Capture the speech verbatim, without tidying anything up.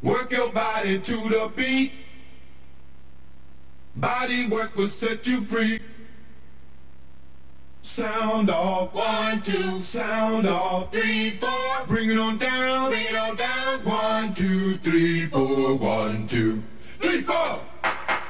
Work your body to the beat. Body work will set you free. Sound off, one, two, sound off, three, four. Bring it on down, bring it on down. One, two, three, four, one, two, three, four.